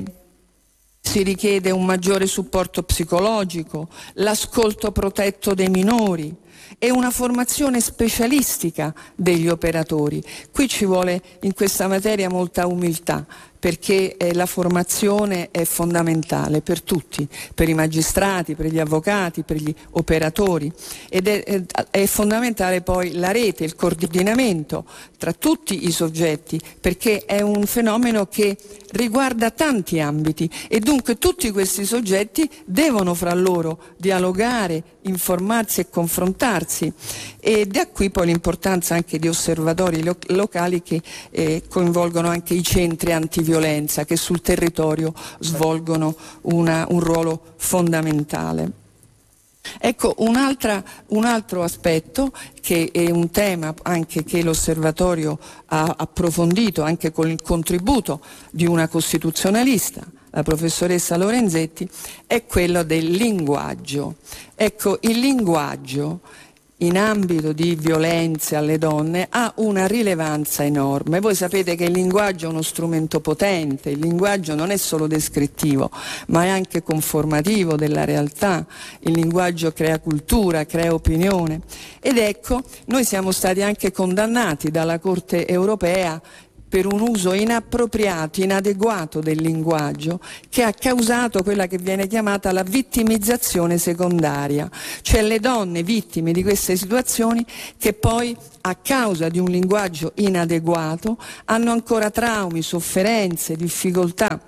si richiede un maggiore supporto psicologico, l'ascolto protetto dei minori, e una formazione specialistica degli operatori. Qui ci vuole in questa materia molta umiltà, perché eh, la formazione è fondamentale per tutti, per i magistrati, per gli avvocati, per gli operatori, ed è, è, è fondamentale poi la rete, il coordinamento tra tutti i soggetti, perché è un fenomeno che riguarda tanti ambiti e dunque tutti questi soggetti devono fra loro dialogare, informarsi e confrontarsi, e da qui poi l'importanza anche di osservatori lo- locali che eh, coinvolgono anche i centri antiviolenza che sul territorio svolgono una, un ruolo fondamentale. Ecco, un'altra, un altro aspetto che è un tema anche che l'osservatorio ha approfondito anche con il contributo di una costituzionalista, la professoressa Lorenzetti, è quello del linguaggio. Ecco, il linguaggio in ambito di violenze alle donne ha una rilevanza enorme. Voi sapete che il linguaggio è uno strumento potente, il linguaggio non è solo descrittivo, ma è anche conformativo della realtà, il linguaggio crea cultura, crea opinione. Ed ecco, noi siamo stati anche condannati dalla Corte europea per un uso inappropriato, inadeguato del linguaggio, che ha causato quella che viene chiamata la vittimizzazione secondaria, cioè le donne vittime di queste situazioni che poi a causa di un linguaggio inadeguato hanno ancora traumi, sofferenze, difficoltà.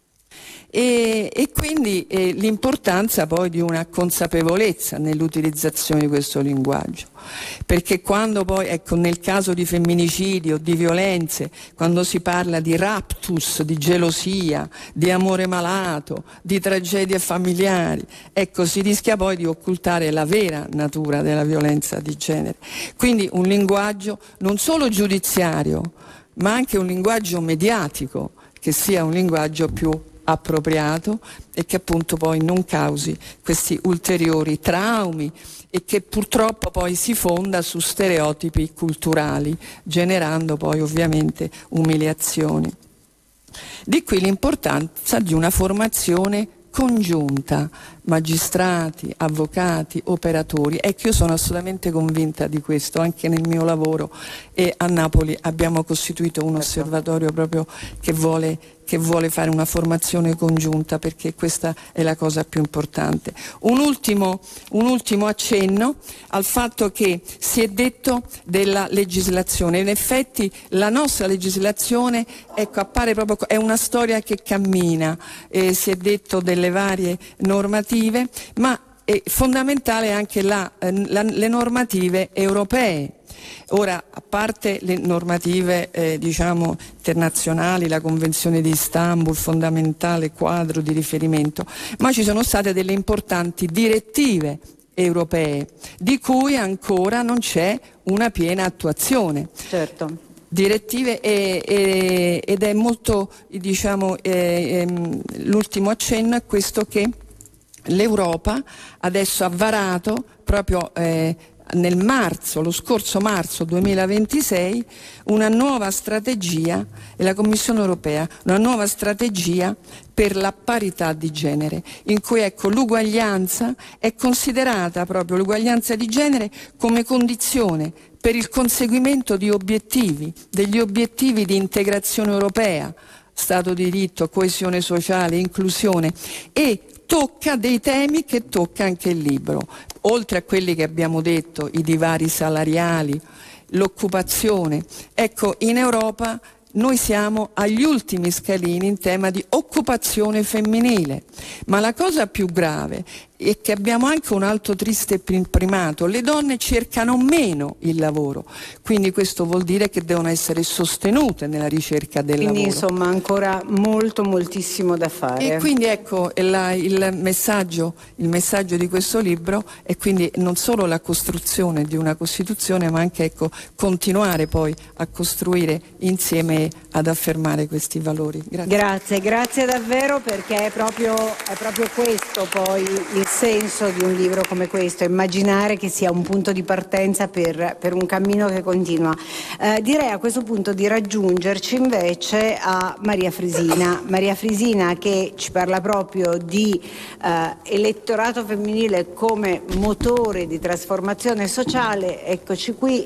E, e quindi eh, l'importanza poi di una consapevolezza nell'utilizzazione di questo linguaggio, perché quando poi, ecco, nel caso di femminicidio, di violenze, quando si parla di raptus, di gelosia, di amore malato, di tragedie familiari, ecco, si rischia poi di occultare la vera natura della violenza di genere. Quindi un linguaggio non solo giudiziario, ma anche un linguaggio mediatico, che sia un linguaggio più appropriato e che appunto poi non causi questi ulteriori traumi e che purtroppo poi si fonda su stereotipi culturali, generando poi ovviamente umiliazioni. Di qui l'importanza di una formazione congiunta, magistrati, avvocati, operatori. Ecco, io sono assolutamente convinta di questo, anche nel mio lavoro, e a Napoli abbiamo costituito un osservatorio proprio che vuole che vuole fare una formazione congiunta, perché questa è la cosa più importante. Un ultimo, un ultimo accenno al fatto che si è detto della legislazione. In effetti la nostra legislazione, ecco, appare proprio, è una storia che cammina, eh, si è detto delle varie normative, ma è fondamentale anche la, la, le normative europee. Ora, a parte le normative eh, diciamo internazionali, la Convenzione di Istanbul, fondamentale quadro di riferimento, ma ci sono state delle importanti direttive europee di cui ancora non c'è una piena attuazione. Certo. Direttive e, e, ed è molto, diciamo, eh, ehm, l'ultimo accenno è questo, che l'Europa adesso ha varato proprio eh, nel marzo, lo scorso marzo duemilaventisei, una nuova strategia, e la Commissione europea, una nuova strategia per la parità di genere, in cui, ecco, l'uguaglianza è considerata, proprio l'uguaglianza di genere, come condizione per il conseguimento di obiettivi, degli obiettivi di integrazione europea, Stato di diritto, coesione sociale, inclusione, e tocca dei temi che tocca anche il libro, oltre a quelli che abbiamo detto, i divari salariali, l'occupazione. Ecco, in Europa noi siamo agli ultimi scalini in tema di occupazione femminile, ma la cosa più grave è che abbiamo anche un altro triste primato: le donne cercano meno il lavoro, quindi questo vuol dire che devono essere sostenute nella ricerca del quindi, lavoro. Quindi insomma ancora molto moltissimo da fare. E quindi ecco la, il, messaggio, il messaggio di questo libro è quindi non solo la costruzione di una Costituzione, ma anche, ecco, continuare poi a costruire insieme, ad affermare questi valori. Grazie. Grazie, grazie davvero, perché è proprio, è proprio questo poi il senso di un libro come questo, immaginare che sia un punto di partenza per, per un cammino che continua. Eh, direi a questo punto di raggiungerci invece a Maria Frisina. Maria Frisina che ci parla proprio di eh, elettorato femminile come motore di trasformazione sociale. Eccoci qui.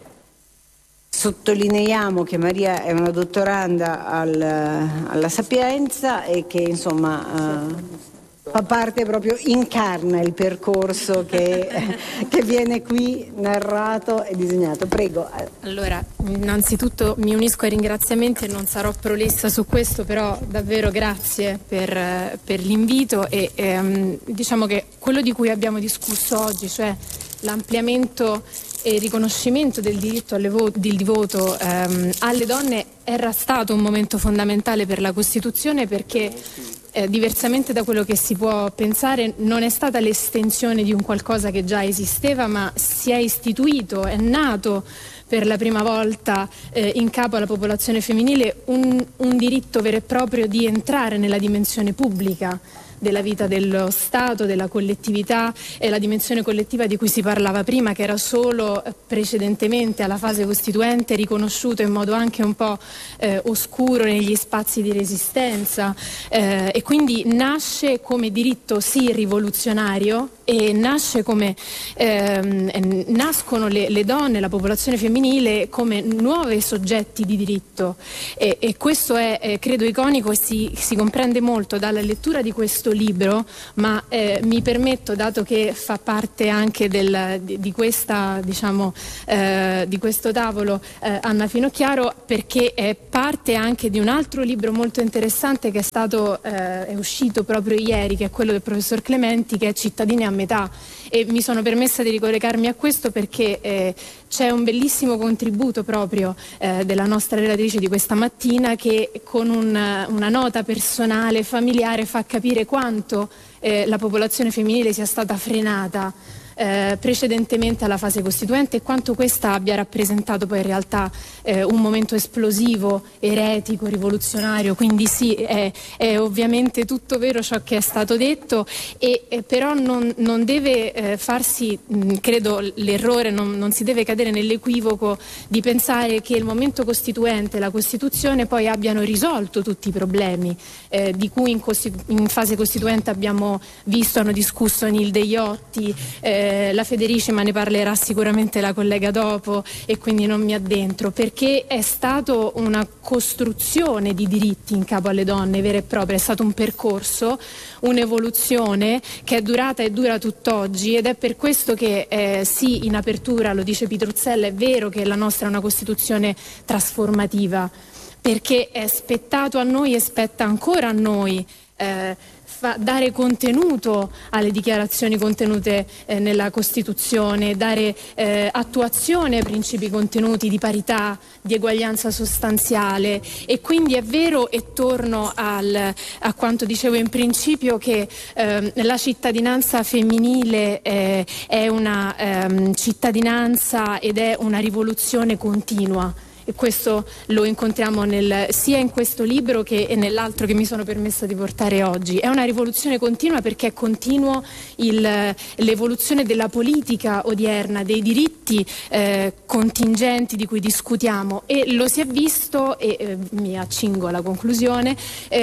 Sottolineiamo che Maria è una dottoranda al, alla Sapienza e che insomma uh, fa parte proprio, incarna il percorso che, che viene qui narrato e disegnato. Prego. Allora, innanzitutto mi unisco ai ringraziamenti e non sarò prolissa su questo, però davvero grazie per, per l'invito e ehm, diciamo che quello di cui abbiamo discusso oggi, cioè l'ampliamento e il riconoscimento del diritto alle vo- di voto ehm, alle donne era stato un momento fondamentale per la Costituzione, perché eh, diversamente da quello che si può pensare non è stata l'estensione di un qualcosa che già esisteva, ma si è istituito, è nato per la prima volta eh, in capo alla popolazione femminile un, un diritto vero e proprio di entrare nella dimensione pubblica della vita dello Stato, della collettività, e la dimensione collettiva di cui si parlava prima, che era solo precedentemente alla fase costituente riconosciuto in modo anche un po' eh, oscuro negli spazi di resistenza, eh, e quindi nasce come diritto sì rivoluzionario e nasce come ehm, nascono le, le donne, la popolazione femminile come nuovi soggetti di diritto, e, e questo è eh, credo iconico e si, si comprende molto dalla lettura di questo libro, ma eh, mi permetto, dato che fa parte anche del, di, di questa diciamo eh, di questo tavolo eh, Anna Finocchiaro, perché è parte anche di un altro libro molto interessante che è stato eh, è uscito proprio ieri, che è quello del professor Clementi, che è Cittadine a metà, e mi sono permessa di ricollegarmi a questo perché eh, c'è un bellissimo contributo proprio eh, della nostra relatrice di questa mattina, che con un, una nota personale, familiare, fa capire quanto eh, la popolazione femminile sia stata frenata Eh, precedentemente alla fase costituente e quanto questa abbia rappresentato poi in realtà eh, un momento esplosivo, eretico, rivoluzionario. Quindi sì, è, è ovviamente tutto vero ciò che è stato detto, e, e però non, non deve eh, farsi, mh, credo l'errore, non, non si deve cadere nell'equivoco di pensare che il momento costituente e la Costituzione poi abbiano risolto tutti i problemi eh, di cui in, costitu- in fase costituente abbiamo visto, hanno discusso Nilde Iotti, eh, la Federici, ma ne parlerà sicuramente la collega dopo e quindi non mi addentro, perché è stato una costruzione di diritti in capo alle donne vera e propria, è stato un percorso, un'evoluzione che è durata e dura tutt'oggi, ed è per questo che eh, sì, in apertura lo dice Pitruzzella, è vero che la nostra è una Costituzione trasformativa, perché è spettato a noi e spetta ancora a noi eh, fa, dare contenuto alle dichiarazioni contenute eh, nella Costituzione, dare eh, attuazione ai principi contenuti di parità, di eguaglianza sostanziale. E quindi è vero, e torno al, a quanto dicevo in principio, che eh, la cittadinanza femminile eh, è una eh, cittadinanza ed è una rivoluzione continua. E questo lo incontriamo nel, sia in questo libro che nell'altro che mi sono permessa di portare oggi. È una rivoluzione continua perché è continuo il, l'evoluzione della politica odierna, dei diritti eh, contingenti di cui discutiamo, e lo si è visto, e eh, mi accingo alla conclusione,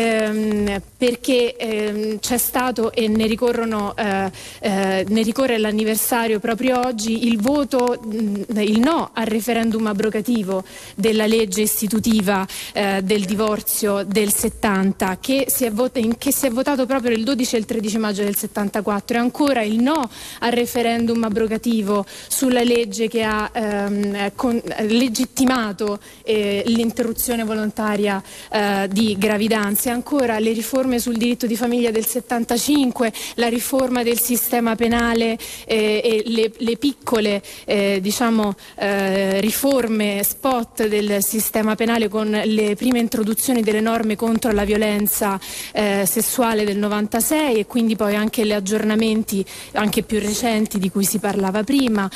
ehm, perché ehm, c'è stato, e ne ricorrono eh, eh, ne ricorre l'anniversario proprio oggi, il voto, mh, il no al referendum abrogativo della legge istitutiva eh, del divorzio del settanta, che si, è vot- in, che si è votato proprio il dodici e il tredici maggio del settantaquattro, e ancora il no al referendum abrogativo sulla legge che ha ehm, con- legittimato eh, l'interruzione volontaria eh, di gravidanza, e ancora le riforme sul diritto di famiglia del settantacinque, la riforma del sistema penale eh, e le, le piccole eh, diciamo eh, riforme spot reset del sistema penale con le prime introduzioni delle norme contro la violenza eh, sessuale del novantasei, e quindi poi anche gli aggiornamenti anche più recenti di cui si parlava prima,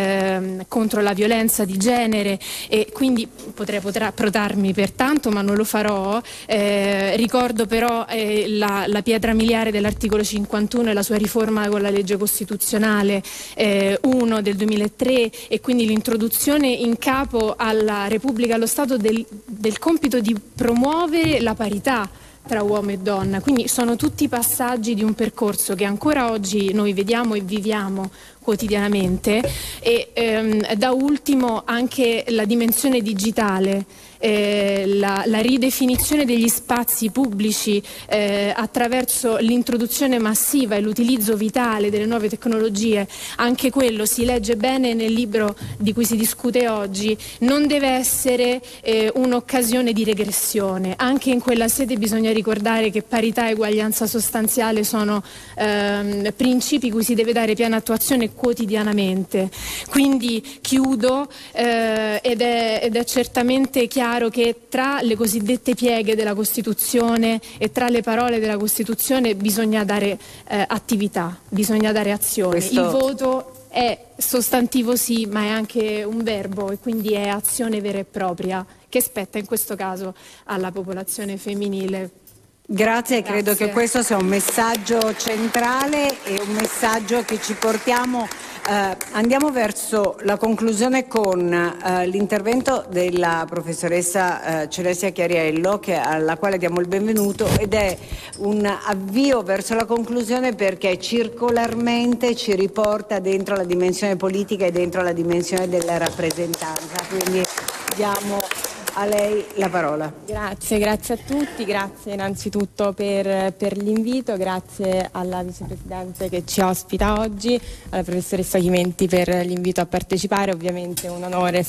eh, contro la violenza di genere, e quindi potrei potrà protarmi pertanto, ma non lo farò. Eh, ricordo però eh, la, la pietra miliare dell'articolo cinquantuno e la sua riforma con la legge costituzionale eh, uno del duemilatré, e quindi l'introduzione in capo alla Repubblica, allo Stato del, del compito di promuovere la parità tra uomo e donna. Quindi sono tutti passaggi di un percorso che ancora oggi noi vediamo e viviamo quotidianamente, e ehm, da ultimo anche la dimensione digitale, eh, la, la ridefinizione degli spazi pubblici eh, attraverso l'introduzione massiva e l'utilizzo vitale delle nuove tecnologie. Anche quello si legge bene nel libro di cui si discute oggi, non deve essere eh, un'occasione di regressione. Anche in quella sede bisogna ricordare che parità e eguaglianza sostanziale sono ehm, principi cui si deve dare piena attuazione quotidianamente. Quindi chiudo eh, ed, è, ed è certamente chiaro che tra le cosiddette pieghe della Costituzione e tra le parole della Costituzione bisogna dare eh, attività, bisogna dare azione. Questo... Il voto è sostantivo sì, ma è anche un verbo, e quindi è azione vera e propria che spetta in questo caso alla popolazione femminile. Grazie, Grazie. Credo che questo sia un messaggio centrale e un messaggio che ci portiamo. Eh, andiamo verso la conclusione con eh, l'intervento della professoressa eh, Celestia Chiariello, che, alla quale diamo il benvenuto, ed è un avvio verso la conclusione perché circolarmente ci riporta dentro la dimensione politica e dentro la dimensione della rappresentanza. Quindi diamo a lei la parola. Grazie, grazie a tutti, grazie innanzitutto per, per l'invito, grazie alla vicepresidente che ci ospita oggi, alla professoressa Chimenti per l'invito a partecipare. Ovviamente è un onore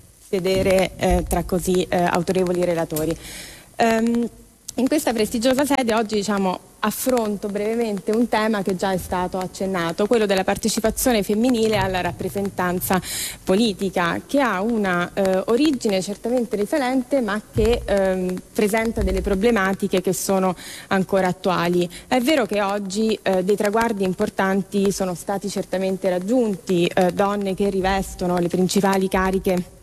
sedere eh, tra così eh, autorevoli relatori. Um, in questa prestigiosa sede oggi diciamo affronto brevemente un tema che già è stato accennato, quello della partecipazione femminile alla rappresentanza politica, che ha una eh, origine certamente risalente, ma che ehm, presenta delle problematiche che sono ancora attuali. È vero che oggi eh, dei traguardi importanti sono stati certamente raggiunti, eh, donne che rivestono le principali cariche